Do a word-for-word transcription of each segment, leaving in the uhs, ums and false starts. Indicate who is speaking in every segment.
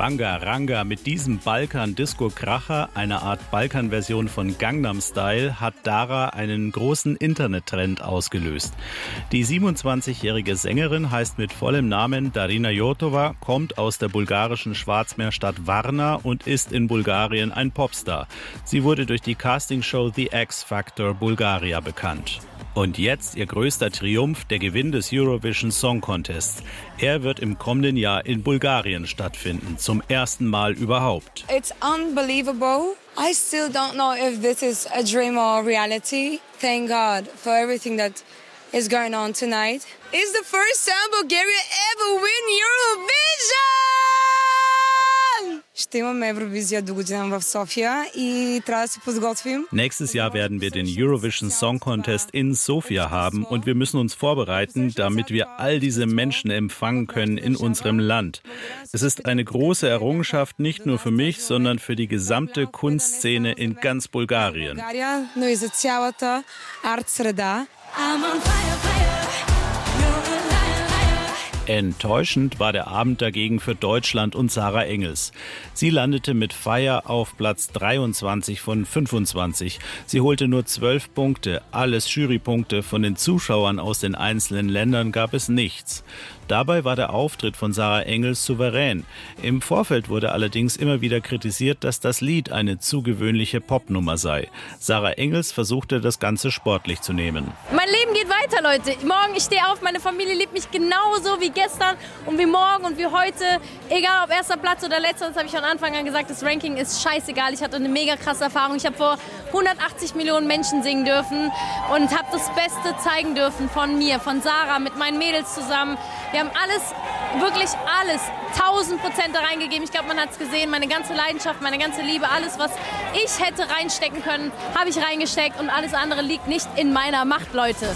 Speaker 1: Ranga Ranga, mit diesem Balkan-Disco-Kracher, einer Art Balkan-Version von Gangnam Style, hat Dara einen großen Internettrend ausgelöst. Die siebenundzwanzigjährige Sängerin heißt mit vollem Namen Darina Jotova, kommt aus der bulgarischen Schwarzmeerstadt Varna und ist in Bulgarien ein Popstar. Sie wurde durch die Castingshow The X Factor Bulgaria bekannt. Und jetzt ihr größter Triumph, der Gewinn des Eurovision Song Contests. Er wird im kommenden Jahr in Bulgarien stattfinden, zum ersten Mal überhaupt.
Speaker 2: It's unbelievable. I still don't know if this is a dream or reality. Thank God for everything that is going on tonight. It's the first time Bulgaria ever win Eurovision! Ще имаме Евровизия до година в София и трябва да се подготвим.
Speaker 1: Nächstes Jahr werden wir den Eurovision Song Contest in Sofia haben und wir müssen uns vorbereiten, damit wir all diese Menschen empfangen können in unserem Land. Es ist eine große Errungenschaft, nicht nur für mich, sondern für die gesamte Kunstszene in ganz Bulgarien.
Speaker 2: Но и за цялата арт-среда.
Speaker 1: Enttäuschend war der Abend dagegen für Deutschland und Sarah Engels. Sie landete mit Fire auf Platz dreiundzwanzig von fünfundzwanzig. Sie holte nur zwölf Punkte. Alles Jurypunkte. Von den Zuschauern aus den einzelnen Ländern gab es nichts. Dabei war der Auftritt von Sarah Engels souverän. Im Vorfeld wurde allerdings immer wieder kritisiert, dass das Lied eine zu gewöhnliche Popnummer sei. Sarah Engels versuchte, das Ganze sportlich zu nehmen.
Speaker 3: Mein Leben geht weiter, Leute. Morgen, ich stehe auf, meine Familie liebt mich genauso wie gestern und wie morgen und wie heute. Egal ob erster Platz oder letzter, das habe ich von Anfang an gesagt, das Ranking ist scheißegal. Ich hatte eine mega krasse Erfahrung. Ich habe vor hundertachtzig Millionen Menschen singen dürfen und habe das Beste zeigen dürfen von mir, von Sarah, mit meinen Mädels zusammen. Wir haben alles, wirklich alles, tausend Prozent da reingegeben. Ich glaube, man hat es gesehen, meine ganze Leidenschaft, meine ganze Liebe, alles, was ich hätte reinstecken können, habe ich reingesteckt und alles andere liegt nicht in meiner Macht, Leute.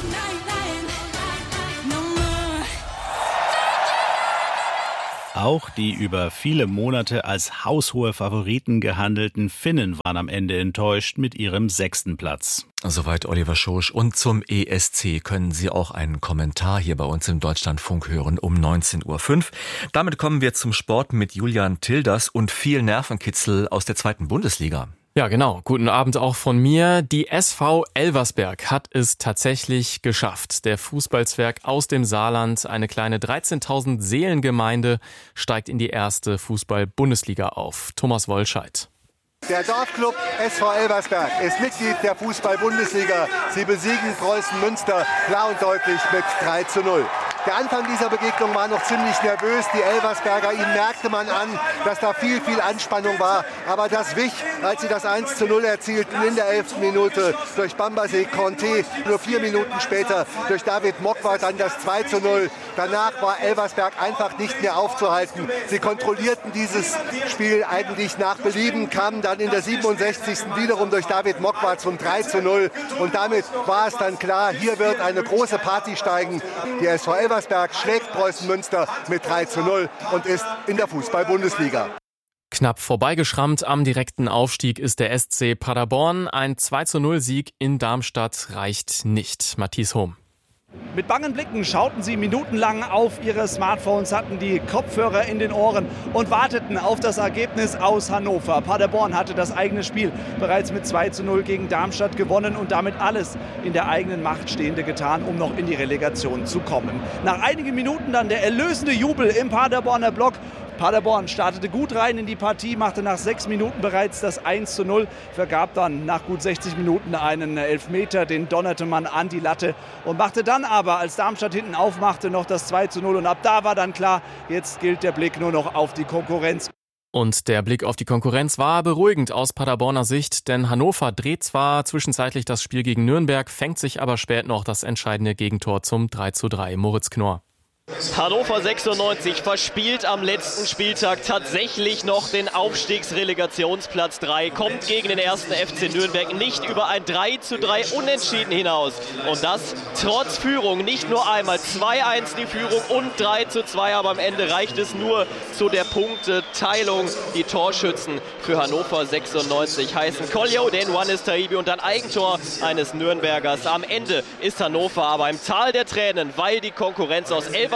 Speaker 1: Auch die über viele Monate als haushohe Favoriten gehandelten Finnen waren am Ende enttäuscht mit ihrem sechsten Platz.
Speaker 4: Soweit Oliver Schosch. Und zum E S C können Sie auch einen Kommentar hier bei uns im Deutschlandfunk hören um neunzehn Uhr fünf. Damit kommen wir zum Sport mit Julian Tilders und viel Nervenkitzel aus der zweiten Bundesliga.
Speaker 5: Ja, genau. Guten Abend auch von mir. Die S V Elversberg hat es tatsächlich geschafft. Der Fußballzwerg aus dem Saarland, eine kleine dreizehntausend Seelengemeinde, steigt in die erste Fußball-Bundesliga auf. Thomas Wollscheid.
Speaker 6: Der Dorfclub S V Elversberg ist Mitglied der Fußball-Bundesliga. Sie besiegen Preußen Münster klar und deutlich mit drei zu null. Der Anfang dieser Begegnung war noch ziemlich nervös. Die Elversberger, ihnen merkte man an, dass da viel, viel Anspannung war. Aber das wich, als sie das eins zu null erzielten in der elften Minute durch Bambasé Conté. Nur vier Minuten später durch David Mokwart dann das zwei zu null. Danach war Elversberg einfach nicht mehr aufzuhalten. Sie kontrollierten dieses Spiel eigentlich nach Belieben, kamen dann in der siebenundsechzigsten wiederum durch David Mokwart zum drei zu null. Und damit war es dann klar, hier wird eine große Party steigen. Die S V Elversberg schlägt Preußen Münster mit drei zu null und ist in der Fußball-Bundesliga.
Speaker 5: Knapp vorbeigeschrammt am direkten Aufstieg ist der S C Paderborn. Ein zwei zu null Sieg in Darmstadt reicht nicht. Matthias Hohm.
Speaker 7: Mit bangen Blicken schauten sie minutenlang auf ihre Smartphones, hatten die Kopfhörer in den Ohren und warteten auf das Ergebnis aus Hannover. Paderborn hatte das eigene Spiel bereits mit zwei zu null gegen Darmstadt gewonnen und damit alles in der eigenen Macht Stehende getan, um noch in die Relegation zu kommen. Nach einigen Minuten dann der erlösende Jubel im Paderborner Block. Paderborn startete gut rein in die Partie, machte nach sechs Minuten bereits das eins zu null, vergab dann nach gut sechzig Minuten einen Elfmeter, den donnerte man an die Latte und machte dann aber, als Darmstadt hinten aufmachte, noch das zwei zu null und ab da war dann klar, jetzt gilt der Blick nur noch auf die Konkurrenz.
Speaker 5: Und der Blick auf die Konkurrenz war beruhigend aus Paderborner Sicht, denn Hannover dreht zwar zwischenzeitlich das Spiel gegen Nürnberg, fängt sich aber spät noch das entscheidende Gegentor zum drei zu drei. Moritz Knorr.
Speaker 8: Hannover sechsundneunzig verspielt am letzten Spieltag tatsächlich noch den Aufstiegsrelegationsplatz drei, kommt gegen den ersten F C Nürnberg nicht über ein drei zu drei Unentschieden hinaus. Und das trotz Führung, nicht nur einmal, zwei eins die Führung und drei zu zwei, aber am Ende reicht es nur zu der Punkteteilung. Die Torschützen für Hannover sechsundneunzig heißen Koljo, den Wannes Taibi und dann Eigentor eines Nürnbergers. Am Ende ist Hannover aber im Tal der Tränen, weil die Konkurrenz aus Elversberg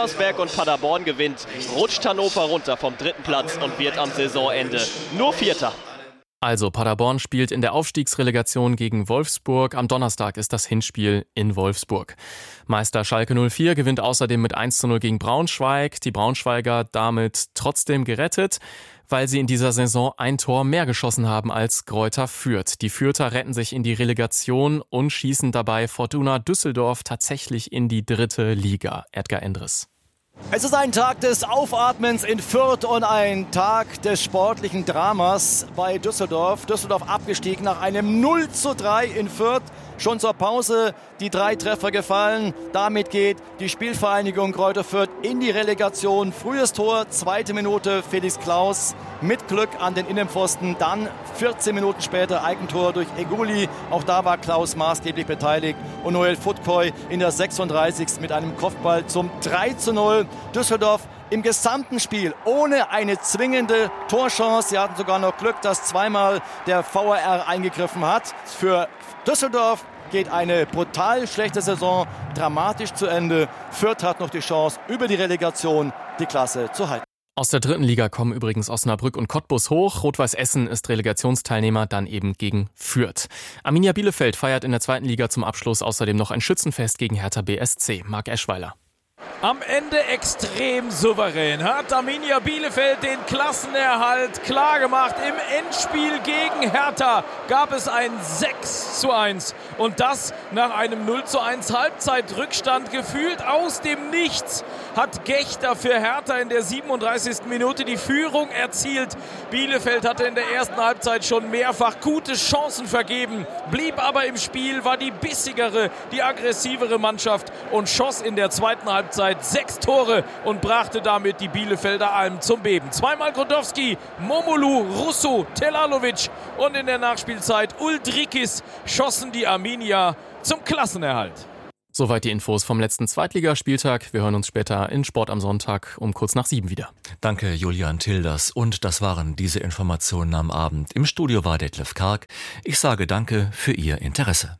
Speaker 8: Elversberg und Paderborn gewinnt, rutscht Hannover runter vom dritten Platz und wird am Saisonende nur Vierter.
Speaker 5: Also Paderborn spielt in der Aufstiegsrelegation gegen Wolfsburg. Am Donnerstag ist das Hinspiel in Wolfsburg. Meister Schalke null vier gewinnt außerdem mit eins zu null gegen Braunschweig. Die Braunschweiger damit trotzdem gerettet, weil sie in dieser Saison ein Tor mehr geschossen haben als Greuther Fürth. Die Fürther retten sich in die Relegation und schießen dabei Fortuna Düsseldorf tatsächlich in die dritte Liga. Edgar Endres.
Speaker 9: Es ist ein Tag des Aufatmens in Fürth und ein Tag des sportlichen Dramas bei Düsseldorf. Düsseldorf abgestiegen nach einem null zu drei in Fürth. Schon zur Pause die drei Treffer gefallen. Damit geht die Spielvereinigung Greuther Fürth in die Relegation. Frühes Tor, zweite Minute, Felix Klaus mit Glück an den Innenpfosten. Dann vierzehn Minuten später Eigentor durch Eguli. Auch da war Klaus maßgeblich beteiligt. Und Noel Futkoy in der sechsunddreißigsten mit einem Kopfball zum drei zu null. Düsseldorf im gesamten Spiel ohne eine zwingende Torchance. Sie hatten sogar noch Glück, dass zweimal der V A R eingegriffen hat. Für Düsseldorf geht eine brutal schlechte Saison dramatisch zu Ende. Fürth hat noch die Chance, über die Relegation die Klasse zu halten.
Speaker 5: Aus der dritten Liga kommen übrigens Osnabrück und Cottbus hoch. Rot-Weiß Essen ist Relegationsteilnehmer, dann eben gegen Fürth. Arminia Bielefeld feiert in der zweiten Liga zum Abschluss außerdem noch ein Schützenfest gegen Hertha B S C. Marc Eschweiler.
Speaker 10: Am Ende extrem souverän hat Arminia Bielefeld den Klassenerhalt klargemacht. Im Endspiel gegen Hertha gab es ein sechs zu eins. Und das nach einem null zu eins Halbzeitrückstand. Gefühlt aus dem Nichts hat Gechter für Hertha in der siebenunddreißigsten Minute die Führung erzielt. Bielefeld hatte in der ersten Halbzeit schon mehrfach gute Chancen vergeben, blieb aber im Spiel, war die bissigere, die aggressivere Mannschaft und schoss in der zweiten Halbzeit sechs Tore und brachte damit die Bielefelder Alm zum Beben. Zweimal Godowski, Momolu, Russo, Telalovic und in der Nachspielzeit Uldrikis schossen die Arminia zum Klassenerhalt.
Speaker 5: Soweit die Infos vom letzten Zweitligaspieltag. Wir hören uns später in Sport am Sonntag um kurz nach sieben wieder.
Speaker 4: Danke Julian Tilders und das waren diese Informationen am Abend. Im Studio war Detlef Karg. Ich sage danke für Ihr Interesse.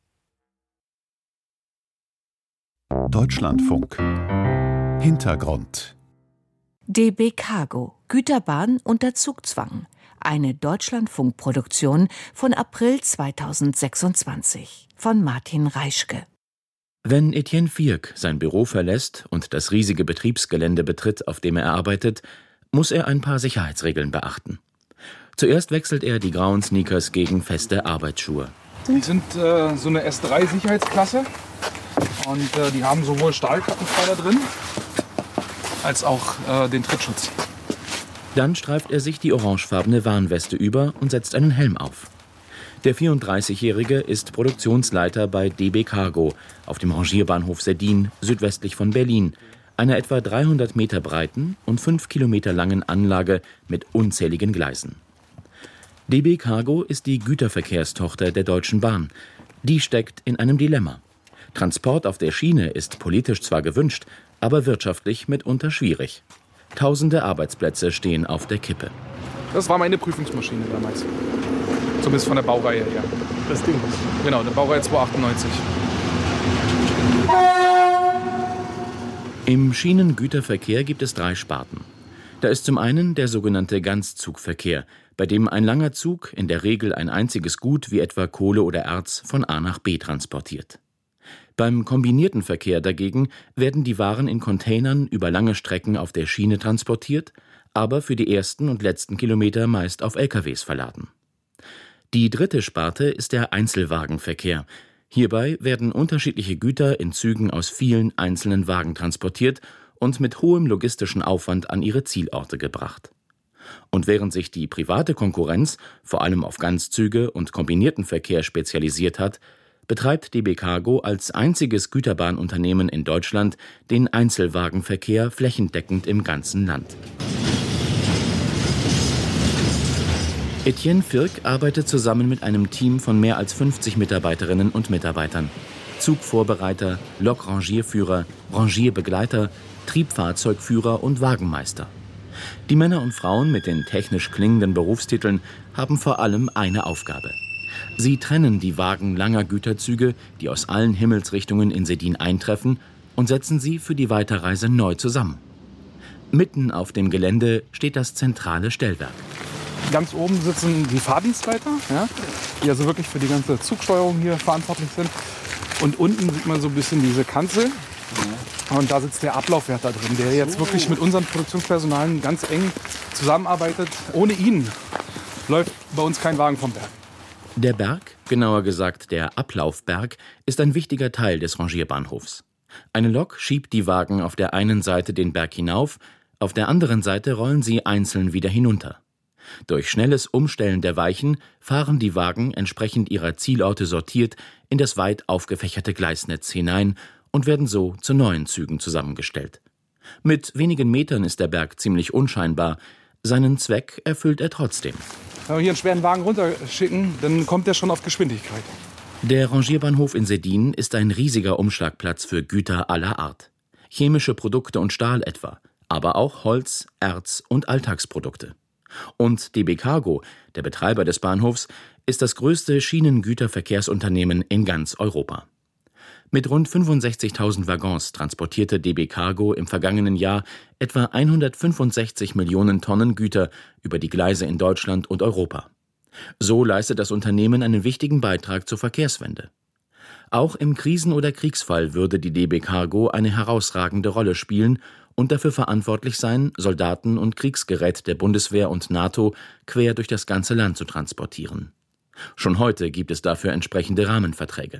Speaker 11: Deutschlandfunk. Hintergrund.
Speaker 12: D B Cargo, Güterbahn unter Zugzwang. Eine Deutschlandfunk-Produktion von April zweitausendsechsundzwanzig von Martin Reischke.
Speaker 13: Wenn Etienne Vierk sein Büro verlässt und das riesige Betriebsgelände betritt, auf dem er arbeitet, muss er ein paar Sicherheitsregeln beachten. Zuerst wechselt er die grauen Sneakers gegen feste Arbeitsschuhe.
Speaker 14: Die sind äh, so eine S drei Sicherheitsklasse und äh, die haben sowohl Stahlkappenpfeiler drin als auch äh, den Trittschutz.
Speaker 13: Dann streift er sich die orangefarbene Warnweste über und setzt einen Helm auf. Der vierunddreißigjährige ist Produktionsleiter bei D B Cargo auf dem Rangierbahnhof Seddin, südwestlich von Berlin, einer etwa dreihundert Meter breiten und fünf Kilometer langen Anlage mit unzähligen Gleisen. D B Cargo ist die Güterverkehrstochter der Deutschen Bahn. Die steckt in einem Dilemma. Transport auf der Schiene ist politisch zwar gewünscht, aber wirtschaftlich mitunter schwierig. Tausende Arbeitsplätze stehen auf der Kippe.
Speaker 14: Das war meine Prüfungsmaschine damals. Zumindest von der Baureihe her. Das Ding? Genau, der Baureihe zweihundertachtundneunzig.
Speaker 13: Im Schienengüterverkehr gibt es drei Sparten. Da ist zum einen der sogenannte Ganzzugverkehr, bei dem ein langer Zug in der Regel ein einziges Gut wie etwa Kohle oder Erz von A nach B transportiert. Beim kombinierten Verkehr dagegen werden die Waren in Containern über lange Strecken auf der Schiene transportiert, aber für die ersten und letzten Kilometer meist auf L K Ws verladen. Die dritte Sparte ist der Einzelwagenverkehr. Hierbei werden unterschiedliche Güter in Zügen aus vielen einzelnen Wagen transportiert und mit hohem logistischen Aufwand an ihre Zielorte gebracht. Und während sich die private Konkurrenz vor allem auf Ganzzüge und kombinierten Verkehr spezialisiert hat, betreibt D B Cargo als einziges Güterbahnunternehmen in Deutschland den Einzelwagenverkehr flächendeckend im ganzen Land. Etienne Vierk arbeitet zusammen mit einem Team von mehr als fünfzig Mitarbeiterinnen und Mitarbeitern. Zugvorbereiter, Lokrangierführer, Rangierbegleiter, Triebfahrzeugführer und Wagenmeister. Die Männer und Frauen mit den technisch klingenden Berufstiteln haben vor allem eine Aufgabe. Sie trennen die Wagen langer Güterzüge, die aus allen Himmelsrichtungen in Seddin eintreffen, und setzen sie für die Weiterreise neu zusammen. Mitten auf dem Gelände steht das zentrale Stellwerk.
Speaker 14: Ganz oben sitzen die Fahrdienstleiter, ja, die also wirklich für die ganze Zugsteuerung hier verantwortlich sind. Und unten sieht man so ein bisschen diese Kanzel. Und da sitzt der Ablaufwärter drin, der jetzt wirklich mit unseren Produktionspersonalen ganz eng zusammenarbeitet. Ohne ihn läuft bei uns kein Wagen vom Berg.
Speaker 13: Der Berg, genauer gesagt der Ablaufberg, ist ein wichtiger Teil des Rangierbahnhofs. Eine Lok schiebt die Wagen auf der einen Seite den Berg hinauf, auf der anderen Seite rollen sie einzeln wieder hinunter. Durch schnelles Umstellen der Weichen fahren die Wagen entsprechend ihrer Zielorte sortiert in das weit aufgefächerte Gleisnetz hinein und werden so zu neuen Zügen zusammengestellt. Mit wenigen Metern ist der Berg ziemlich unscheinbar. Seinen Zweck erfüllt er trotzdem.
Speaker 14: Wenn wir hier einen schweren Wagen runterschicken, dann kommt der schon auf Geschwindigkeit.
Speaker 13: Der Rangierbahnhof in Seddin ist ein riesiger Umschlagplatz für Güter aller Art. Chemische Produkte und Stahl etwa, aber auch Holz, Erz und Alltagsprodukte. Und D B Cargo, der Betreiber des Bahnhofs, ist das größte Schienengüterverkehrsunternehmen in ganz Europa. Mit rund fünfundsechzigtausend Waggons transportierte D B Cargo im vergangenen Jahr etwa hundertfünfundsechzig Millionen Tonnen Güter über die Gleise in Deutschland und Europa. So leistet das Unternehmen einen wichtigen Beitrag zur Verkehrswende. Auch im Krisen- oder Kriegsfall würde die D B Cargo eine herausragende Rolle spielen und dafür verantwortlich sein, Soldaten und Kriegsgerät der Bundeswehr und NATO quer durch das ganze Land zu transportieren. Schon heute gibt es dafür entsprechende Rahmenverträge.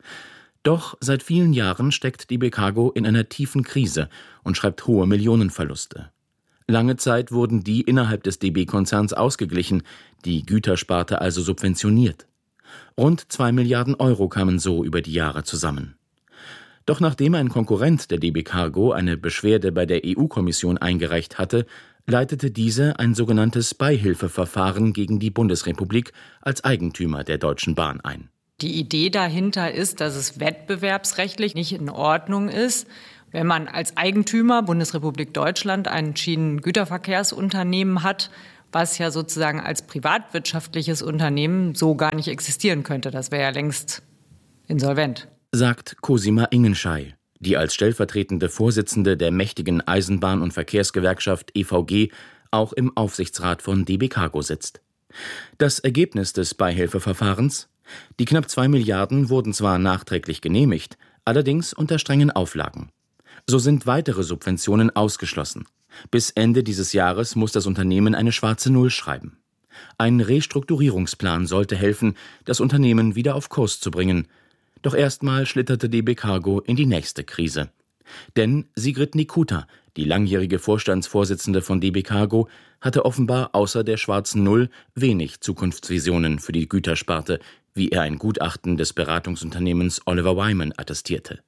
Speaker 13: Doch seit vielen Jahren steckt D B Cargo in einer tiefen Krise und schreibt hohe Millionenverluste. Lange Zeit wurden die innerhalb des D B-Konzerns ausgeglichen, die Gütersparte also subventioniert. Rund zwei Milliarden Euro kamen so über die Jahre zusammen. Doch nachdem ein Konkurrent der D B Cargo eine Beschwerde bei der E U-Kommission eingereicht hatte, leitete diese ein sogenanntes Beihilfeverfahren gegen die Bundesrepublik als Eigentümer der Deutschen Bahn ein.
Speaker 15: Die Idee dahinter ist, dass es wettbewerbsrechtlich nicht in Ordnung ist, wenn man als Eigentümer Bundesrepublik Deutschland ein Schienengüterverkehrsunternehmen hat, was ja sozusagen als privatwirtschaftliches Unternehmen so gar nicht existieren könnte. Das wäre ja längst insolvent.
Speaker 13: Sagt Cosima Ingenschei, die als stellvertretende Vorsitzende der mächtigen Eisenbahn- und Verkehrsgewerkschaft E V G auch im Aufsichtsrat von D B Cargo sitzt. Das Ergebnis des Beihilfeverfahrens? Die knapp zwei Milliarden wurden zwar nachträglich genehmigt, allerdings unter strengen Auflagen. So sind weitere Subventionen ausgeschlossen. Bis Ende dieses Jahres muss das Unternehmen eine schwarze Null schreiben. Ein Restrukturierungsplan sollte helfen, das Unternehmen wieder auf Kurs zu bringen. Doch erstmal schlitterte D B Cargo in die nächste Krise. Denn Sigrid Nikuta, die langjährige Vorstandsvorsitzende von D B Cargo, hatte offenbar außer der schwarzen Null wenig Zukunftsvisionen für die Gütersparte, wie er ein Gutachten des Beratungsunternehmens Oliver Wyman attestierte.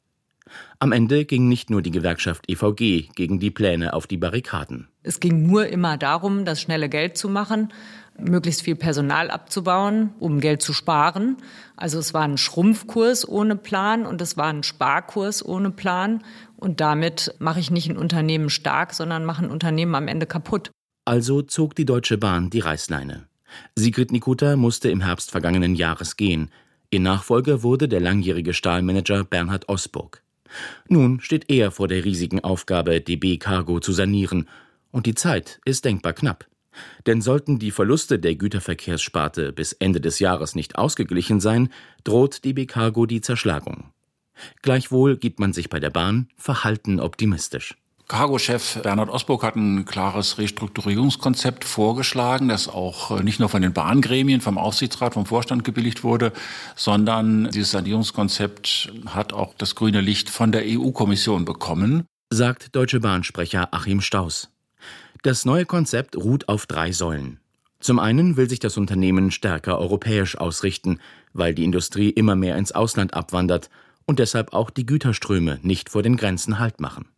Speaker 13: Am Ende ging nicht nur die Gewerkschaft E V G gegen die Pläne auf die Barrikaden.
Speaker 15: Es ging nur immer darum, das schnelle Geld zu machen, möglichst viel Personal abzubauen, um Geld zu sparen. Also es war ein Schrumpfkurs ohne Plan und es war ein Sparkurs ohne Plan. Und damit mache ich nicht ein Unternehmen stark, sondern mache ein Unternehmen am Ende kaputt.
Speaker 13: Also zog die Deutsche Bahn die Reißleine. Sigrid Nikuta musste im Herbst vergangenen Jahres gehen. Ihr Nachfolger wurde der langjährige Stahlmanager Bernhard Osburg. Nun steht er vor der riesigen Aufgabe, D B Cargo zu sanieren. Und die Zeit ist denkbar knapp. Denn sollten die Verluste der Güterverkehrssparte bis Ende des Jahres nicht ausgeglichen sein, droht D B Cargo die Zerschlagung. Gleichwohl gibt man sich bei der Bahn verhalten optimistisch.
Speaker 16: Cargo-Chef Bernhard Osburg hat ein klares Restrukturierungskonzept vorgeschlagen, das auch nicht nur von den Bahngremien, vom Aufsichtsrat, vom Vorstand gebilligt wurde, sondern dieses Sanierungskonzept hat auch das grüne Licht von der E U-Kommission bekommen.
Speaker 13: Sagt Deutsche Bahn-Sprecher Achim Staus. Das neue Konzept ruht auf drei Säulen. Zum einen will sich das Unternehmen stärker europäisch ausrichten, weil die Industrie immer mehr ins Ausland abwandert und deshalb auch die Güterströme nicht vor den Grenzen Halt machen.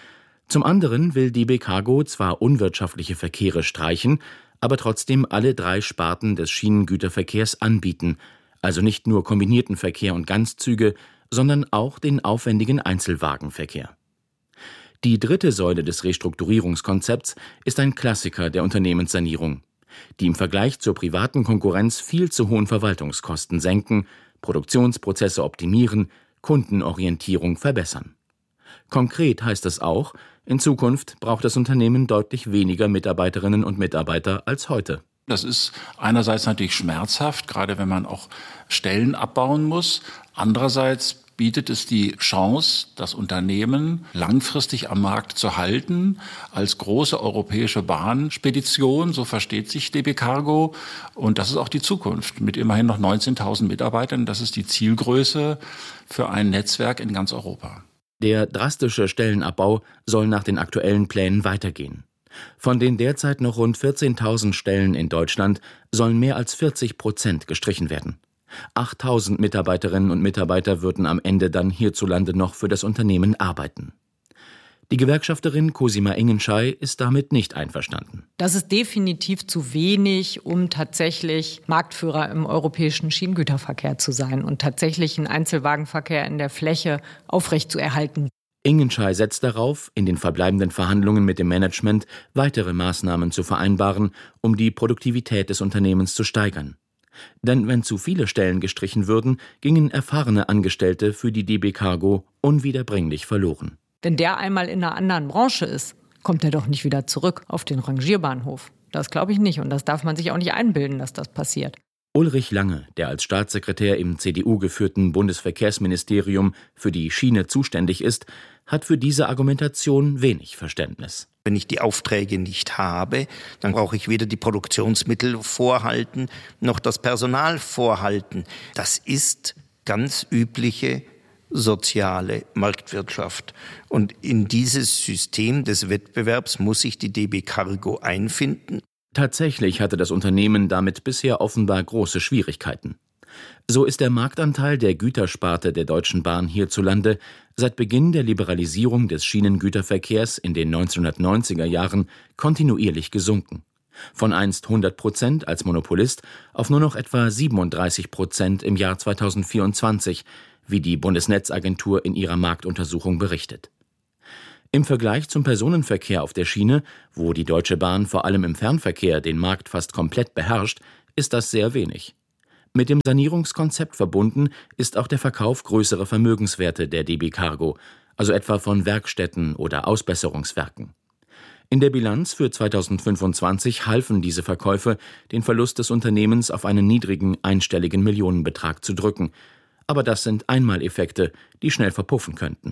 Speaker 13: Zum anderen will D B Cargo zwar unwirtschaftliche Verkehre streichen, aber trotzdem alle drei Sparten des Schienengüterverkehrs anbieten, also nicht nur kombinierten Verkehr und Ganzzüge, sondern auch den aufwendigen Einzelwagenverkehr. Die dritte Säule des Restrukturierungskonzepts ist ein Klassiker der Unternehmenssanierung, die im Vergleich zur privaten Konkurrenz viel zu hohen Verwaltungskosten senken, Produktionsprozesse optimieren, Kundenorientierung verbessern. Konkret heißt es auch, in Zukunft braucht das Unternehmen deutlich weniger Mitarbeiterinnen und Mitarbeiter als heute.
Speaker 16: Das ist einerseits natürlich schmerzhaft, gerade wenn man auch Stellen abbauen muss. Andererseits bietet es die Chance, das Unternehmen langfristig am Markt zu halten, als große europäische Bahnspedition, so versteht sich D B Cargo. Und das ist auch die Zukunft, mit immerhin noch neunzehntausend Mitarbeitern. Das ist die Zielgröße für ein Netzwerk in ganz Europa.
Speaker 13: Der drastische Stellenabbau soll nach den aktuellen Plänen weitergehen. Von den derzeit noch rund vierzehntausend Stellen in Deutschland sollen mehr als vierzig Prozent gestrichen werden. achttausend Mitarbeiterinnen und Mitarbeiter würden am Ende dann hierzulande noch für das Unternehmen arbeiten. Die Gewerkschafterin Cosima Ingenschei ist damit nicht einverstanden.
Speaker 15: Das ist definitiv zu wenig, um tatsächlich Marktführer im europäischen Schienengüterverkehr zu sein und tatsächlich einen Einzelwagenverkehr in der Fläche aufrechtzuerhalten.
Speaker 13: Ingenschei setzt darauf, in den verbleibenden Verhandlungen mit dem Management weitere Maßnahmen zu vereinbaren, um die Produktivität des Unternehmens zu steigern. Denn wenn zu viele Stellen gestrichen würden, gingen erfahrene Angestellte für die D B Cargo unwiederbringlich verloren.
Speaker 15: Wenn der einmal in einer anderen Branche ist, kommt er doch nicht wieder zurück auf den Rangierbahnhof. Das glaube ich nicht und das darf man sich auch nicht einbilden, dass das passiert.
Speaker 13: Ulrich Lange, der als Staatssekretär im C D U-geführten Bundesverkehrsministerium für die Schiene zuständig ist, hat für diese Argumentation wenig Verständnis.
Speaker 17: Wenn ich die Aufträge nicht habe, dann brauche ich weder die Produktionsmittel vorhalten, noch das Personal vorhalten. Das ist ganz übliche soziale Marktwirtschaft. Und in dieses System des Wettbewerbs muss sich die D B Cargo einfinden.
Speaker 13: Tatsächlich hatte das Unternehmen damit bisher offenbar große Schwierigkeiten. So ist der Marktanteil der Gütersparte der Deutschen Bahn hierzulande seit Beginn der Liberalisierung des Schienengüterverkehrs in den neunzehnhundertneunziger Jahren kontinuierlich gesunken. Von einst hundert Prozent als Monopolist auf nur noch etwa siebenunddreißig Prozent im Jahr zweitausendvierundzwanzig, wie die Bundesnetzagentur in ihrer Marktuntersuchung berichtet. Im Vergleich zum Personenverkehr auf der Schiene, wo die Deutsche Bahn vor allem im Fernverkehr den Markt fast komplett beherrscht, ist das sehr wenig. Mit dem Sanierungskonzept verbunden ist auch der Verkauf größerer Vermögenswerte der D B Cargo, also etwa von Werkstätten oder Ausbesserungswerken. In der Bilanz für zweitausendfünfundzwanzig halfen diese Verkäufe, den Verlust des Unternehmens auf einen niedrigen einstelligen Millionenbetrag zu drücken. Aber das sind Einmaleffekte, die schnell verpuffen könnten.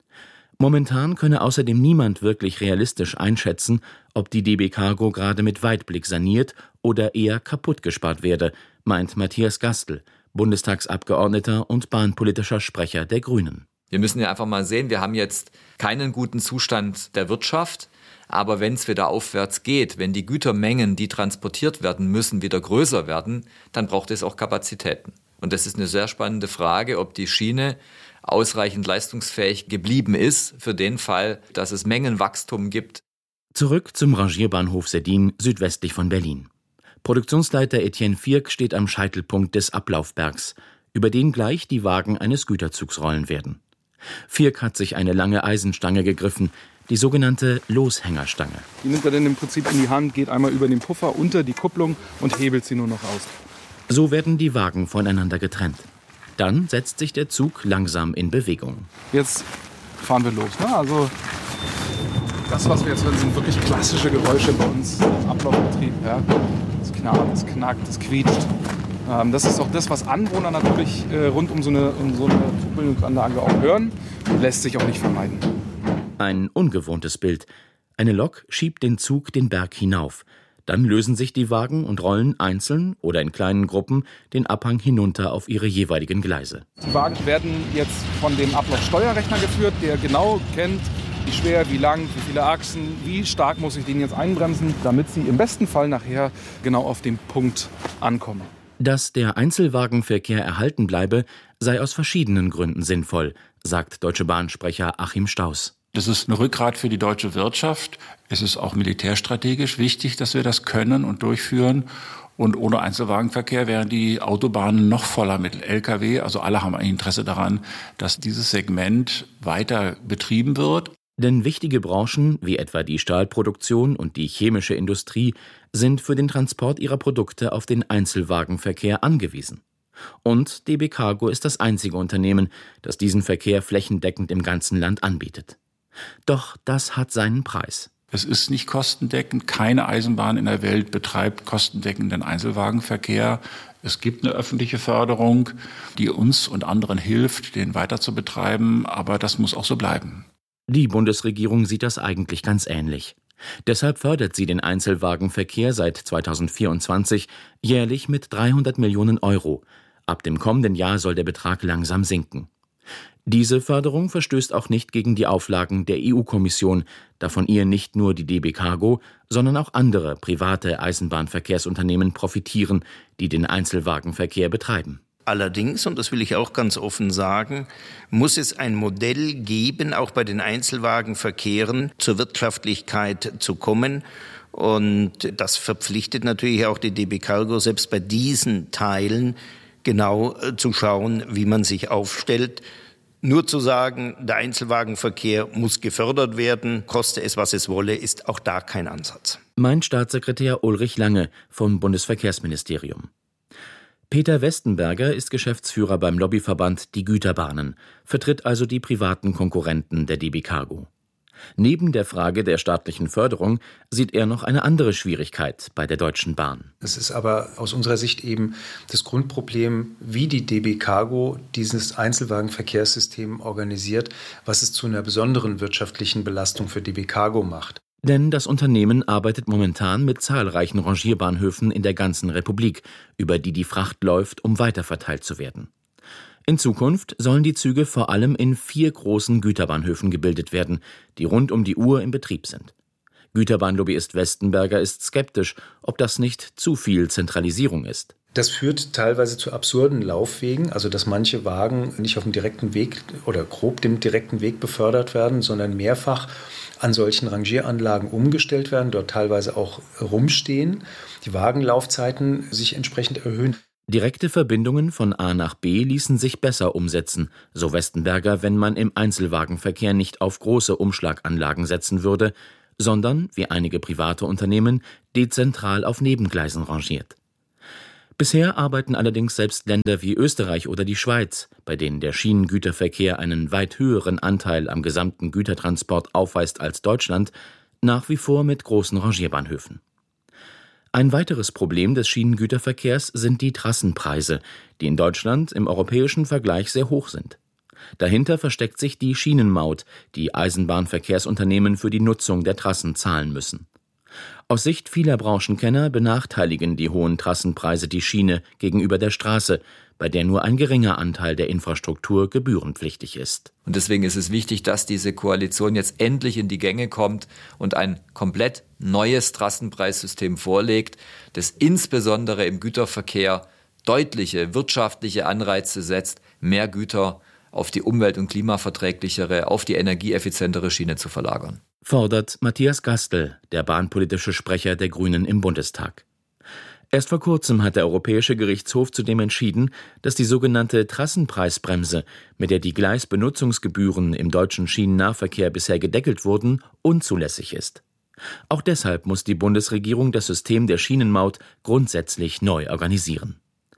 Speaker 13: Momentan könne außerdem niemand wirklich realistisch einschätzen, ob die D B Cargo gerade mit Weitblick saniert oder eher kaputt gespart werde, meint Matthias Gastl, Bundestagsabgeordneter und bahnpolitischer Sprecher der Grünen.
Speaker 18: Wir müssen ja einfach mal sehen, wir haben jetzt keinen guten Zustand der Wirtschaft, aber wenn es wieder aufwärts geht, wenn die Gütermengen, die transportiert werden müssen, wieder größer werden, dann braucht es auch Kapazitäten. Und das ist eine sehr spannende Frage, ob die Schiene ausreichend leistungsfähig geblieben ist für den Fall, dass es Mengenwachstum gibt.
Speaker 13: Zurück zum Rangierbahnhof Seddin südwestlich von Berlin. Produktionsleiter Etienne Vierk steht am Scheitelpunkt des Ablaufbergs, über den gleich die Wagen eines Güterzugs rollen werden. Vierk hat sich eine lange Eisenstange gegriffen, die sogenannte Loshängerstange.
Speaker 14: Die nimmt er dann im Prinzip in die Hand, geht einmal über den Puffer unter die Kupplung und hebelt sie nur noch aus.
Speaker 13: So werden die Wagen voneinander getrennt. Dann setzt sich der Zug langsam in Bewegung.
Speaker 14: Jetzt fahren wir los. Ne? Also das, was wir jetzt hören, sind wirklich klassische Geräusche bei uns im Ablaufbetrieb. Ja? Das knarrt, das knackt, das quietscht. Ähm, das ist auch das, was Anwohner natürlich äh, rund um so eine, um so eine Zugverbindungsanlage auch hören. Lässt sich auch nicht vermeiden.
Speaker 13: Ein ungewohntes Bild. Eine Lok schiebt den Zug den Berg hinauf. Dann lösen sich die Wagen und rollen einzeln oder in kleinen Gruppen den Abhang hinunter auf ihre jeweiligen Gleise.
Speaker 14: Die Wagen werden jetzt von dem Ablaufsteuerrechner geführt, der genau kennt, wie schwer, wie lang, wie viele Achsen, wie stark muss ich den jetzt einbremsen, damit sie im besten Fall nachher genau auf dem Punkt ankommen.
Speaker 13: Dass der Einzelwagenverkehr erhalten bleibe, sei aus verschiedenen Gründen sinnvoll, sagt Deutsche Bahn-Sprecher Achim Staus.
Speaker 16: Das ist ein Rückgrat für die deutsche Wirtschaft. Es ist auch militärstrategisch wichtig, dass wir das können und durchführen. Und ohne Einzelwagenverkehr wären die Autobahnen noch voller mit L K W. Also alle haben ein Interesse daran, dass dieses Segment weiter betrieben wird.
Speaker 13: Denn wichtige Branchen, wie etwa die Stahlproduktion und die chemische Industrie, sind für den Transport ihrer Produkte auf den Einzelwagenverkehr angewiesen. Und D B Cargo ist das einzige Unternehmen, das diesen Verkehr flächendeckend im ganzen Land anbietet. Doch das hat seinen Preis.
Speaker 16: Es ist nicht kostendeckend. Keine Eisenbahn in der Welt betreibt kostendeckenden Einzelwagenverkehr. Es gibt eine öffentliche Förderung, die uns und anderen hilft, den weiter zu betreiben. Aber das muss auch so bleiben.
Speaker 13: Die Bundesregierung sieht das eigentlich ganz ähnlich. Deshalb fördert sie den Einzelwagenverkehr seit zweitausendvierundzwanzig jährlich mit dreihundert Millionen Euro. Ab dem kommenden Jahr soll der Betrag langsam sinken. Diese Förderung verstößt auch nicht gegen die Auflagen der E U-Kommission, da von ihr nicht nur die D B Cargo, sondern auch andere private Eisenbahnverkehrsunternehmen profitieren, die den Einzelwagenverkehr betreiben.
Speaker 17: Allerdings, und das will ich auch ganz offen sagen, muss es ein Modell geben, auch bei den Einzelwagenverkehren zur Wirtschaftlichkeit zu kommen. Und das verpflichtet natürlich auch die D B Cargo, selbst bei diesen Teilen genau zu schauen, wie man sich aufstellt. Nur zu sagen, der Einzelwagenverkehr muss gefördert werden, koste es, was es wolle, ist auch da kein Ansatz.
Speaker 13: Mein Staatssekretär Ulrich Lange vom Bundesverkehrsministerium. Peter Westenberger ist Geschäftsführer beim Lobbyverband Die Güterbahnen, vertritt also die privaten Konkurrenten der D B Cargo. Neben der Frage der staatlichen Förderung sieht er noch eine andere Schwierigkeit bei der Deutschen Bahn.
Speaker 19: Es ist aber aus unserer Sicht eben das Grundproblem, wie die D B Cargo dieses Einzelwagenverkehrssystem organisiert, was es zu einer besonderen wirtschaftlichen Belastung für D B Cargo macht.
Speaker 13: Denn das Unternehmen arbeitet momentan mit zahlreichen Rangierbahnhöfen in der ganzen Republik, über die die Fracht läuft, um weiterverteilt zu werden. In Zukunft sollen die Züge vor allem in vier großen Güterbahnhöfen gebildet werden, die rund um die Uhr in Betrieb sind. Güterbahnlobbyist Westenberger ist skeptisch, ob das nicht zu viel Zentralisierung ist.
Speaker 19: Das führt teilweise zu absurden Laufwegen, also dass manche Wagen nicht auf dem direkten Weg oder grob dem direkten Weg befördert werden, sondern mehrfach an solchen Rangieranlagen umgestellt werden, dort teilweise auch rumstehen, die Wagenlaufzeiten sich entsprechend erhöhen.
Speaker 13: Direkte Verbindungen von A nach B ließen sich besser umsetzen, so Westenberger, wenn man im Einzelwagenverkehr nicht auf große Umschlaganlagen setzen würde, sondern, wie einige private Unternehmen, dezentral auf Nebengleisen rangiert. Bisher arbeiten allerdings selbst Länder wie Österreich oder die Schweiz, bei denen der Schienengüterverkehr einen weit höheren Anteil am gesamten Gütertransport aufweist als Deutschland, nach wie vor mit großen Rangierbahnhöfen. Ein weiteres Problem des Schienengüterverkehrs sind die Trassenpreise, die in Deutschland im europäischen Vergleich sehr hoch sind. Dahinter versteckt sich die Schienenmaut, die Eisenbahnverkehrsunternehmen für die Nutzung der Trassen zahlen müssen. Aus Sicht vieler Branchenkenner benachteiligen die hohen Trassenpreise die Schiene gegenüber der Straße, bei der nur ein geringer Anteil der Infrastruktur gebührenpflichtig ist.
Speaker 18: Und deswegen ist es wichtig, dass diese Koalition jetzt endlich in die Gänge kommt und ein komplett neues Trassenpreissystem vorlegt, das insbesondere im Güterverkehr deutliche wirtschaftliche Anreize setzt, mehr Güter auf die umwelt- und klimaverträglichere, auf die energieeffizientere Schiene zu verlagern.
Speaker 13: Fordert Matthias Gastel, der bahnpolitische Sprecher der Grünen im Bundestag. Erst vor kurzem hat der Europäische Gerichtshof zudem entschieden, dass die sogenannte Trassenpreisbremse, mit der die Gleisbenutzungsgebühren im deutschen Schienennahverkehr bisher gedeckelt wurden, unzulässig ist. Auch deshalb muss die Bundesregierung das System der Schienenmaut grundsätzlich neu organisieren.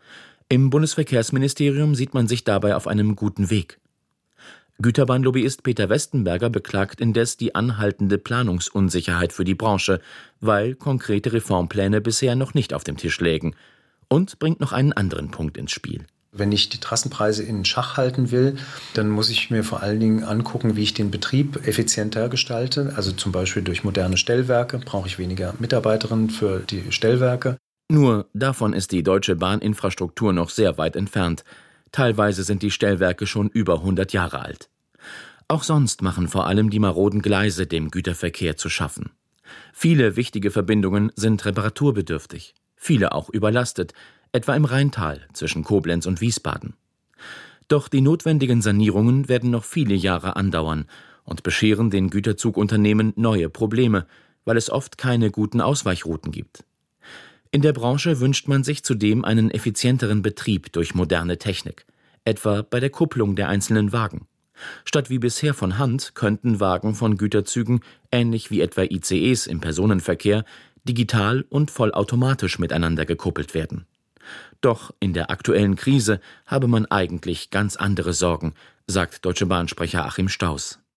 Speaker 13: Im Bundesverkehrsministerium sieht man sich dabei auf einem guten Weg. Güterbahnlobbyist Peter Westenberger beklagt indes die anhaltende Planungsunsicherheit für die Branche, weil konkrete Reformpläne bisher noch nicht auf dem Tisch lägen, und bringt noch einen anderen Punkt ins Spiel.
Speaker 19: Wenn ich die Trassenpreise in Schach halten will, dann muss ich mir vor allen Dingen angucken, wie ich den Betrieb effizienter gestalte. Also zum Beispiel durch moderne Stellwerke brauche ich weniger Mitarbeiterinnen für die Stellwerke.
Speaker 13: Nur davon ist die deutsche Bahninfrastruktur noch sehr weit entfernt. Teilweise sind die Stellwerke schon über hundert Jahre alt. Auch sonst machen vor allem die maroden Gleise dem Güterverkehr zu schaffen. Viele wichtige Verbindungen sind reparaturbedürftig, viele auch überlastet, etwa im Rheintal zwischen Koblenz und Wiesbaden. Doch die notwendigen Sanierungen werden noch viele Jahre andauern und bescheren den Güterzugunternehmen neue Probleme, weil es oft keine guten Ausweichrouten gibt. In der Branche wünscht man sich zudem einen effizienteren Betrieb durch moderne Technik, etwa bei der Kupplung der einzelnen Wagen. Statt wie bisher von Hand könnten Wagen von Güterzügen, ähnlich wie etwa I C Es im Personenverkehr, digital und vollautomatisch miteinander gekuppelt werden. Doch in der aktuellen Krise habe man eigentlich ganz andere Sorgen, sagt Deutsche Bahn-Sprecher Achim Stauß.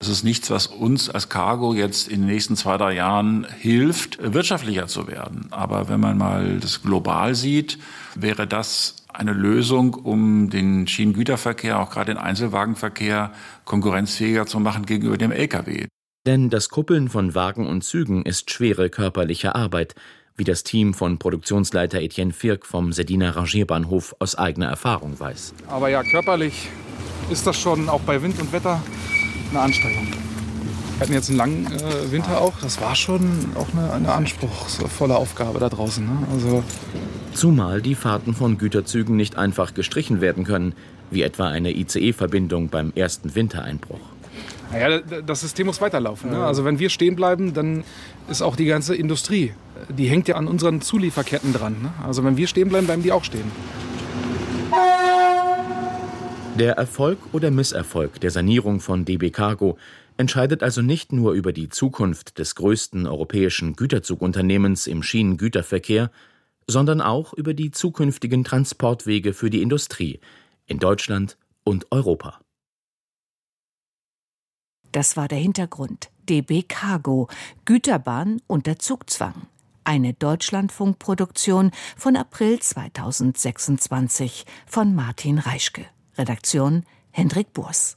Speaker 16: Es ist nichts, was uns als Cargo jetzt in den nächsten zwei, drei Jahren hilft, wirtschaftlicher zu werden. Aber wenn man mal das global sieht, wäre das eine Lösung, um den Schienengüterverkehr, auch gerade den Einzelwagenverkehr, konkurrenzfähiger zu machen gegenüber dem L K W.
Speaker 13: Denn das Kuppeln von Wagen und Zügen ist schwere körperliche Arbeit, wie das Team von Produktionsleiter Etienne Firk vom Seddiner Rangierbahnhof aus eigener Erfahrung weiß.
Speaker 14: Aber ja, körperlich ist das schon auch bei Wind und Wetter eine Anstrengung. Wir hatten jetzt einen langen äh, Winter auch. Das war schon auch eine, eine anspruchsvolle Aufgabe da draußen. Ne? Also
Speaker 13: Zumal die Fahrten von Güterzügen nicht einfach gestrichen werden können, wie etwa eine I C E-Verbindung beim ersten Wintereinbruch.
Speaker 14: Naja, das System muss weiterlaufen. Ne? Also wenn wir stehen bleiben, dann ist auch die ganze Industrie, die hängt ja an unseren Zulieferketten dran. Ne? Also wenn wir stehen bleiben, bleiben die auch stehen.
Speaker 13: Der Erfolg oder Misserfolg der Sanierung von D B Cargo entscheidet also nicht nur über die Zukunft des größten europäischen Güterzugunternehmens im Schienengüterverkehr, sondern auch über die zukünftigen Transportwege für die Industrie in Deutschland und Europa.
Speaker 12: Das war der Hintergrund. D B Cargo, Güterbahn unter Zugzwang. Eine Deutschlandfunkproduktion von April zweitausendsechsundzwanzig von Martin Reischke. Redaktion Hendrik Burs.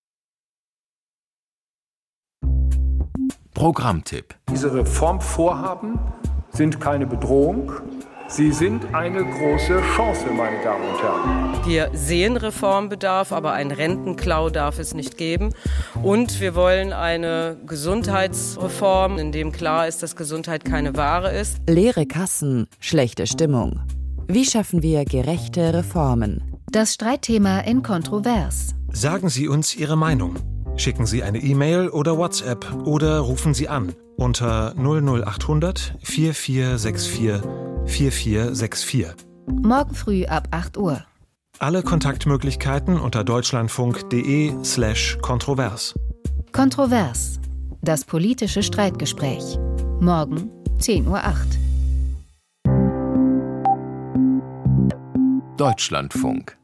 Speaker 11: Programmtipp.
Speaker 20: Diese Reformvorhaben sind keine Bedrohung. Sie sind eine große Chance, meine Damen und Herren.
Speaker 21: Wir sehen Reformbedarf, aber einen Rentenklau darf es nicht geben. Und wir wollen eine Gesundheitsreform, in dem klar ist, dass Gesundheit keine Ware ist.
Speaker 22: Leere Kassen, schlechte Stimmung. Wie schaffen wir gerechte Reformen?
Speaker 23: Das Streitthema in Kontrovers.
Speaker 24: Sagen Sie uns Ihre Meinung. Schicken Sie eine E-Mail oder WhatsApp oder rufen Sie an unter null null acht hundert vier vier sechs vier vier vier sechs vier.
Speaker 23: Morgen früh ab acht Uhr.
Speaker 24: Alle Kontaktmöglichkeiten unter deutschlandfunk.de slash kontrovers.
Speaker 23: Kontrovers. Das politische Streitgespräch. Morgen zehn Uhr acht.
Speaker 11: Deutschlandfunk.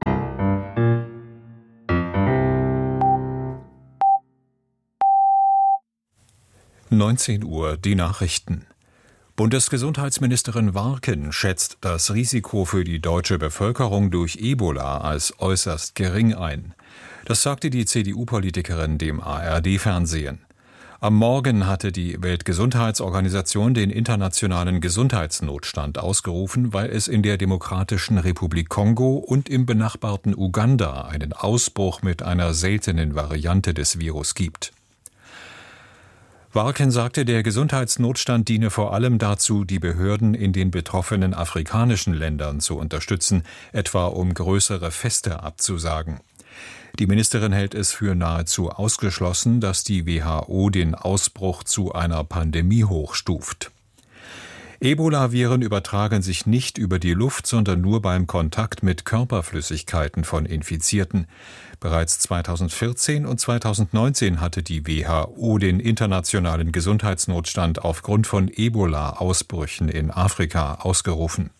Speaker 25: neunzehn Uhr, die Nachrichten. Bundesgesundheitsministerin Warken schätzt das Risiko für die deutsche Bevölkerung durch Ebola als äußerst gering ein. Das sagte die C D U-Politikerin dem A R D-Fernsehen. Am Morgen hatte die Weltgesundheitsorganisation den internationalen Gesundheitsnotstand ausgerufen, weil es in der Demokratischen Republik Kongo und im benachbarten Uganda einen Ausbruch mit einer seltenen Variante des Virus gibt. Warken sagte, der Gesundheitsnotstand diene vor allem dazu, die Behörden in den betroffenen afrikanischen Ländern zu unterstützen, etwa um größere Feste abzusagen. Die Ministerin hält es für nahezu ausgeschlossen, dass die W H O den Ausbruch zu einer Pandemie hochstuft. Ebola-Viren übertragen sich nicht über die Luft, sondern nur beim Kontakt mit Körperflüssigkeiten von Infizierten. Bereits zweitausendvierzehn und zweitausendneunzehn hatte die W H O den internationalen Gesundheitsnotstand aufgrund von Ebola-Ausbrüchen in Afrika ausgerufen.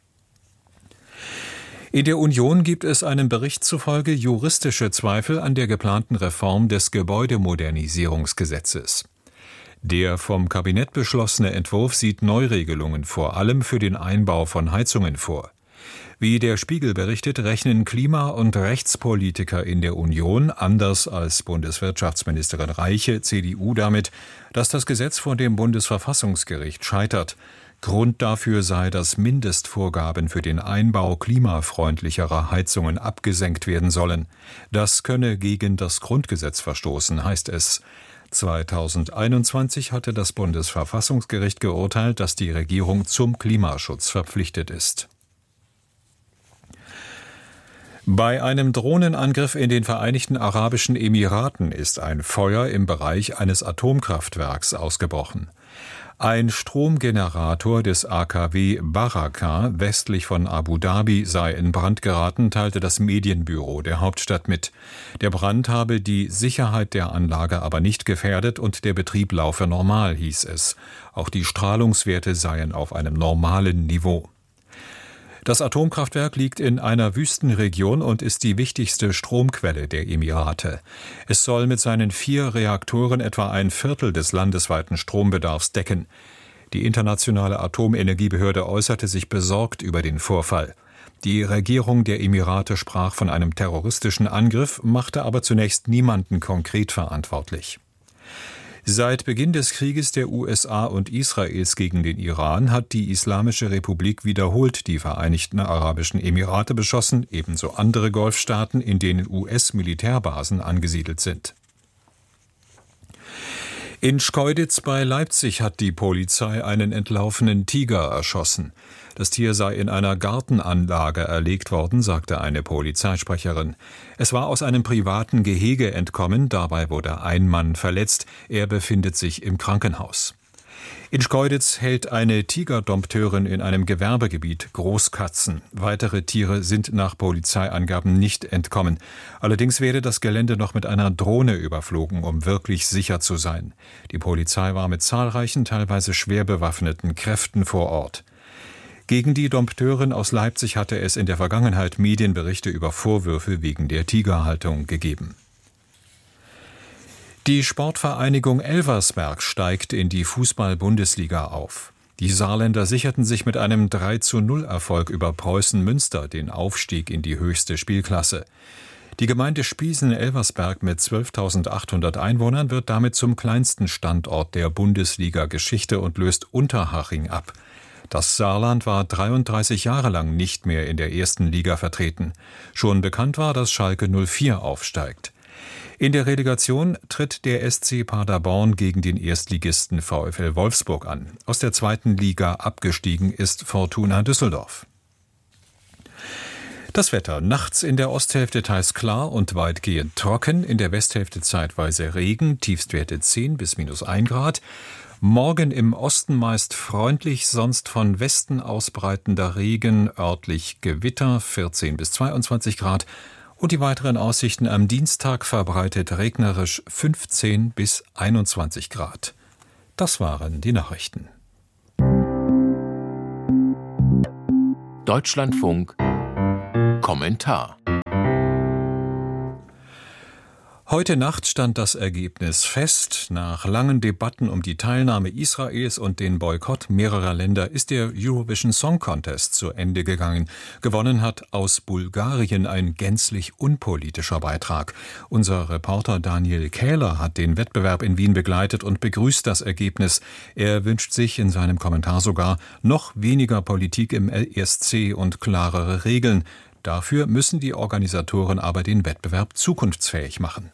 Speaker 25: In der Union gibt es einem Bericht zufolge juristische Zweifel an der geplanten Reform des Gebäudemodernisierungsgesetzes. Der vom Kabinett beschlossene Entwurf sieht Neuregelungen vor allem für den Einbau von Heizungen vor. Wie der Spiegel berichtet, rechnen Klima- und Rechtspolitiker in der Union, anders als Bundeswirtschaftsministerin Reiche, C D U, damit, dass das Gesetz vor dem Bundesverfassungsgericht scheitert. Grund dafür sei, dass Mindestvorgaben für den Einbau klimafreundlicherer Heizungen abgesenkt werden sollen. Das könne gegen das Grundgesetz verstoßen, heißt es. zweitausendeinundzwanzig hatte das Bundesverfassungsgericht geurteilt, dass die Regierung zum Klimaschutz verpflichtet ist. Bei einem Drohnenangriff in den Vereinigten Arabischen Emiraten ist ein Feuer im Bereich eines Atomkraftwerks ausgebrochen. Ein Stromgenerator des A K W Baraka westlich von Abu Dhabi sei in Brand geraten, teilte das Medienbüro der Hauptstadt mit. Der Brand habe die Sicherheit der Anlage aber nicht gefährdet und der Betrieb laufe normal, hieß es. Auch die Strahlungswerte seien auf einem normalen Niveau. Das Atomkraftwerk liegt in einer Wüstenregion und ist die wichtigste Stromquelle der Emirate. Es soll mit seinen vier Reaktoren etwa ein Viertel des landesweiten Strombedarfs decken. Die internationale Atomenergiebehörde äußerte sich besorgt über den Vorfall. Die Regierung der Emirate sprach von einem terroristischen Angriff, machte aber zunächst niemanden konkret verantwortlich. Seit Beginn des Krieges der U S A und Israels gegen den Iran hat die Islamische Republik wiederholt die Vereinigten Arabischen Emirate beschossen, ebenso andere Golfstaaten, in denen U S-Militärbasen angesiedelt sind. In Schkeuditz bei Leipzig hat die Polizei einen entlaufenen Tiger erschossen. Das Tier sei in einer Gartenanlage erlegt worden, sagte eine Polizeisprecherin. Es war aus einem privaten Gehege entkommen, dabei wurde ein Mann verletzt. Er befindet sich im Krankenhaus. In Schkeuditz hält eine Tigerdompteurin in einem Gewerbegebiet Großkatzen. Weitere Tiere sind nach Polizeiangaben nicht entkommen. Allerdings werde das Gelände noch mit einer Drohne überflogen, um wirklich sicher zu sein. Die Polizei war mit zahlreichen, teilweise schwer bewaffneten Kräften vor Ort. Gegen die Dompteurin aus Leipzig hatte es in der Vergangenheit Medienberichte über Vorwürfe wegen der Tigerhaltung gegeben. Die Sportvereinigung Elversberg steigt in die Fußball-Bundesliga auf. Die Saarländer sicherten sich mit einem drei zu null Erfolg über Preußen Münster den Aufstieg in die höchste Spielklasse. Die Gemeinde Spiesen-Elversberg mit zwölftausendachthundert Einwohnern wird damit zum kleinsten Standort der Bundesliga-Geschichte und löst Unterhaching ab. Das Saarland war dreiunddreißig Jahre lang nicht mehr in der ersten Liga vertreten. Schon bekannt war, dass Schalke null vier aufsteigt. In der Relegation tritt der S C Paderborn gegen den Erstligisten VfL Wolfsburg an. Aus der zweiten Liga abgestiegen ist Fortuna Düsseldorf. Das Wetter. Nachts in der Osthälfte teils klar und weitgehend trocken, in der Westhälfte zeitweise Regen, Tiefstwerte zehn bis minus ein Grad. Morgen im Osten meist freundlich, sonst von Westen ausbreitender Regen, örtlich Gewitter, vierzehn bis zweiundzwanzig Grad. Und die weiteren Aussichten am Dienstag verbreitet regnerisch fünfzehn bis einundzwanzig Grad. Das waren die Nachrichten.
Speaker 1: Deutschlandfunk Kommentar.
Speaker 25: Heute Nacht stand das Ergebnis fest. Nach langen Debatten um die Teilnahme Israels und den Boykott mehrerer Länder ist der Eurovision Song Contest zu Ende gegangen. Gewonnen hat aus Bulgarien ein gänzlich unpolitischer Beitrag. Unser Reporter Daniel Kähler hat den Wettbewerb in Wien begleitet und begrüßt das Ergebnis. Er wünscht sich in seinem Kommentar sogar noch weniger Politik im E S C und klarere Regeln. Dafür müssen die Organisatoren aber den Wettbewerb zukunftsfähig machen.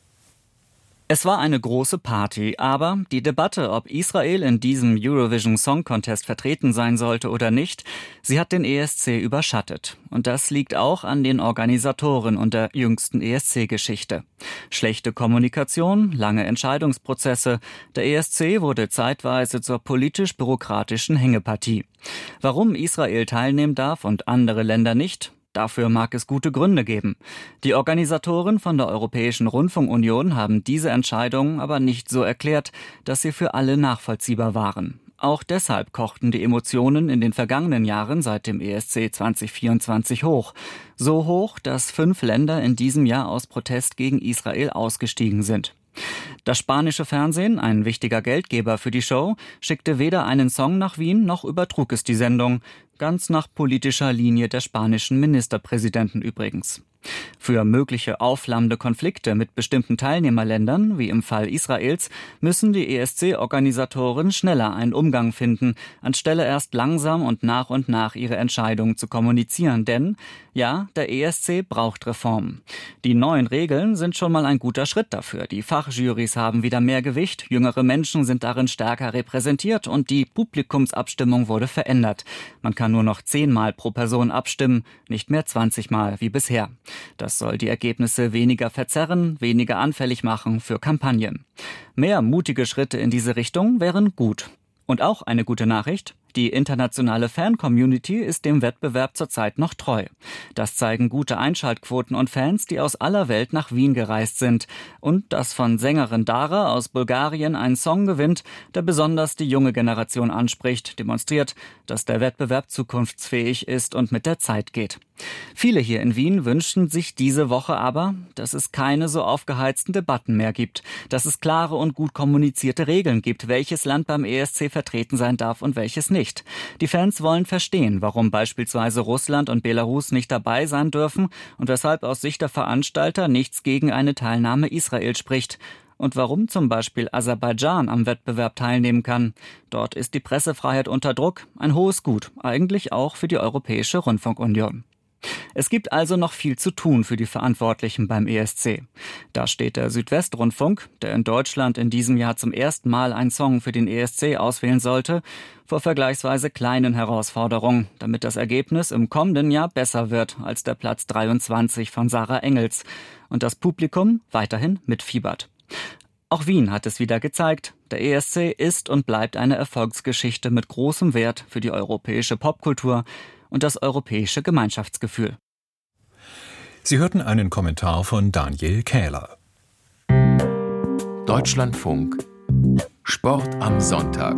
Speaker 2: Es war eine große Party, aber die Debatte, ob Israel in diesem Eurovision Song Contest vertreten sein sollte oder nicht, sie hat den E S C überschattet. Und das liegt auch an den Organisatoren und der jüngsten E S C-Geschichte. Schlechte Kommunikation, lange Entscheidungsprozesse. Der E S C wurde zeitweise zur politisch-bürokratischen Hängepartie. Warum Israel teilnehmen darf und andere Länder nicht? Dafür mag es gute Gründe geben. Die Organisatoren von der Europäischen Rundfunkunion haben diese Entscheidung aber nicht so erklärt, dass sie für alle nachvollziehbar waren. Auch deshalb kochten die Emotionen in den vergangenen Jahren seit dem E S C zwanzig vierundzwanzig hoch. So hoch, dass fünf Länder in diesem Jahr aus Protest gegen Israel ausgestiegen sind. Das spanische Fernsehen, ein wichtiger Geldgeber für die Show, schickte weder einen Song nach Wien noch übertrug es die Sendung. Ganz nach politischer Linie der spanischen Ministerpräsidenten übrigens. Für mögliche aufflammende Konflikte mit bestimmten Teilnehmerländern, wie im Fall Israels, müssen die E S C-Organisatoren schneller einen Umgang finden, anstelle erst langsam und nach und nach ihre Entscheidungen zu kommunizieren. Denn, ja, der E S C braucht Reformen. Die neuen Regeln sind schon mal ein guter Schritt dafür. Die Fachjurys haben wieder mehr Gewicht, jüngere Menschen sind darin stärker repräsentiert und die Publikumsabstimmung wurde verändert. Man kann nur noch zehnmal pro Person abstimmen, nicht mehr zwanzig Mal wie bisher. Das soll die Ergebnisse weniger verzerren, weniger anfällig machen für Kampagnen. Mehr mutige Schritte in diese Richtung wären gut. Und auch eine gute Nachricht: Die internationale Fan-Community ist dem Wettbewerb zurzeit noch treu. Das zeigen gute Einschaltquoten und Fans, die aus aller Welt nach Wien gereist sind. Und dass von Sängerin Dara aus Bulgarien ein Song gewinnt, der besonders die junge Generation anspricht, demonstriert, dass der Wettbewerb zukunftsfähig ist und mit der Zeit geht. Viele hier in Wien wünschen sich diese Woche aber, dass es keine so aufgeheizten Debatten mehr gibt, dass es klare und gut kommunizierte Regeln gibt, welches Land beim E S C vertreten sein darf und welches nicht. Die Fans wollen verstehen, warum beispielsweise Russland und Belarus nicht dabei sein dürfen und weshalb aus Sicht der Veranstalter nichts gegen eine Teilnahme Israels spricht. Und warum zum Beispiel Aserbaidschan am Wettbewerb teilnehmen kann. Dort ist die Pressefreiheit unter Druck, ein hohes Gut, eigentlich auch für die Europäische Rundfunkunion. Es gibt also noch viel zu tun für die Verantwortlichen beim E S C. Da steht der Südwestrundfunk, der in Deutschland in diesem Jahr zum ersten Mal einen Song für den E S C auswählen sollte, vor vergleichsweise kleinen Herausforderungen, damit das Ergebnis im kommenden Jahr besser wird als der Platz dreiundzwanzig von Sarah Engels und das Publikum weiterhin mitfiebert. Auch Wien hat es wieder gezeigt. Der E S C ist und bleibt eine Erfolgsgeschichte mit großem Wert für die europäische Popkultur und das europäische Gemeinschaftsgefühl.
Speaker 25: Sie hörten einen Kommentar von Daniel Kähler.
Speaker 1: Deutschlandfunk Sport am Sonntag.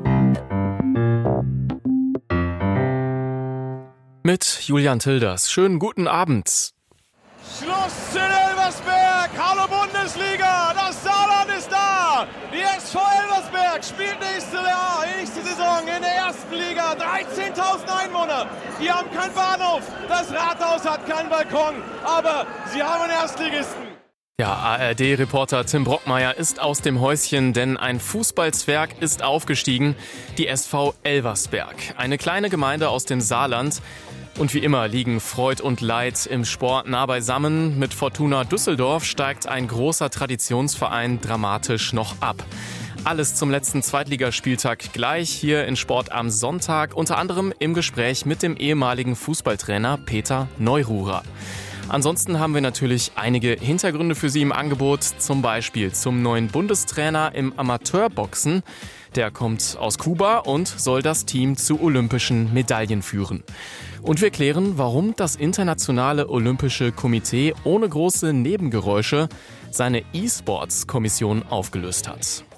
Speaker 5: Mit Julian Tilders. Schönen guten Abend.
Speaker 10: Schluss in Elversberg, hallo Bundesliga, das Saarland ist da. Die S V Elversberg spielt nächste Jahr, nächste Saison in der ersten Liga. dreizehntausend Einwohner, die haben keinen Bahnhof, das Rathaus hat keinen Balkon, aber sie haben einen Erstligisten.
Speaker 5: Ja, A R D-Reporter Tim Brockmeier ist aus dem Häuschen, denn ein Fußballzwerg ist aufgestiegen, die S V Elversberg. Eine kleine Gemeinde aus dem Saarland. Und wie immer liegen Freud und Leid im Sport nah beisammen. Mit Fortuna Düsseldorf steigt ein großer Traditionsverein dramatisch noch ab. Alles zum letzten Zweitligaspieltag gleich hier in Sport am Sonntag. Unter anderem im Gespräch mit dem ehemaligen Fußballtrainer Peter Neururer. Ansonsten haben wir natürlich einige Hintergründe für Sie im Angebot. Zum Beispiel zum neuen Bundestrainer im Amateurboxen. Der kommt aus Kuba und soll das Team zu olympischen Medaillen führen. Und wir klären, warum das Internationale Olympische Komitee ohne große Nebengeräusche seine E-Sports-Kommission aufgelöst hat.